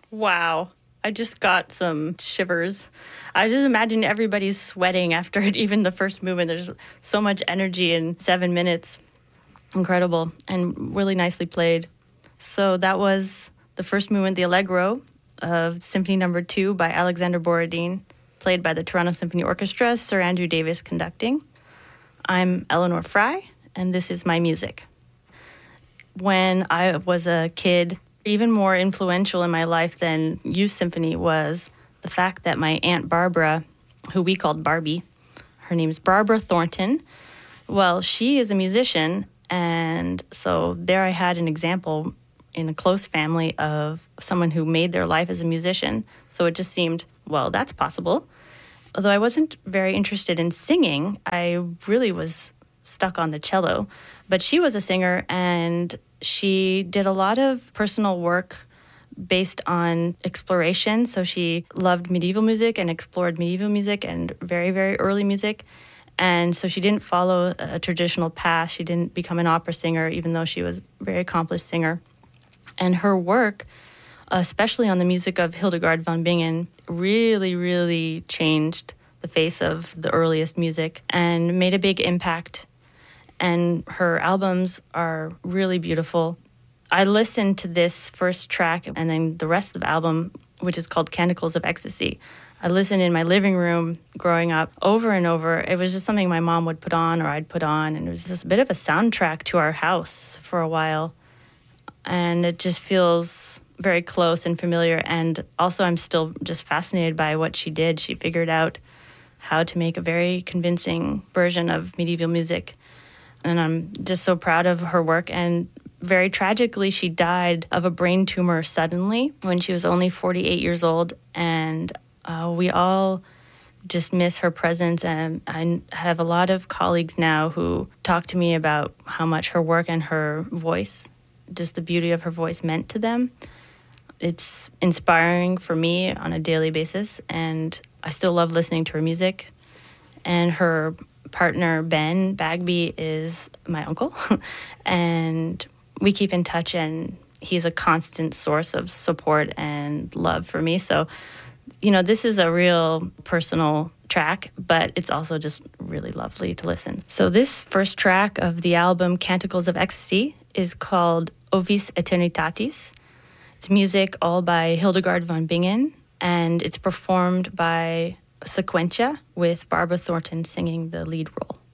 Wow. I just got some shivers. I just imagine everybody's sweating after even the first movement. There's so much energy in 7 minutes. Incredible and really nicely played. So that was the first movement, the Allegro of Symphony No. 2 by Alexander Borodin, played by the Toronto Symphony Orchestra, Sir Andrew Davis conducting. I'm Eleanor Fry, and this is my music. When I was a kid, even more influential in my life than youth symphony was the fact that my Aunt Barbara, who we called Barbie, her name's Barbara Thornton. Well, she is a musician, and so there I had an example in a close family of someone who made their life as a musician. So it just seemed, well, that's possible. Although I wasn't very interested in singing, I really was stuck on the cello. But she was a singer, and she did a lot of personal work based on exploration. So she loved medieval music and explored medieval music and very, very early music. And so she didn't follow a traditional path. She didn't become an opera singer, even though she was a very accomplished singer. And her work, especially on the music of Hildegard von Bingen, really, really changed the face of the earliest music and made a big impact. And her albums are really beautiful. I listened to this first track and then the rest of the album, which is called Canticles of Ecstasy. I listened in my living room growing up over and over. It was just something my mom would put on or I'd put on, and it was just a bit of a soundtrack to our house for a while. And it just feels very close and familiar. And also I'm still just fascinated by what she did. She figured out how to make a very convincing version of medieval music. And I'm just so proud of her work. And very tragically, she died of a brain tumor suddenly when she was only 48 years old. And we all just miss her presence. And I have a lot of colleagues now who talk to me about how much her work and her voice, just the beauty of her voice, meant to them. It's inspiring for me on a daily basis, and I still love listening to her music. And her partner, Ben Bagby, is my uncle, and we keep in touch, and he's a constant source of support and love for me. So, this is a real personal track, but it's also just really lovely to listen. So this first track of the album, Canticles of Ecstasy, is called Ovis Eternitatis. It's music all by Hildegard von Bingen, and it's performed by Sequentia with Barbara Thornton singing the lead role.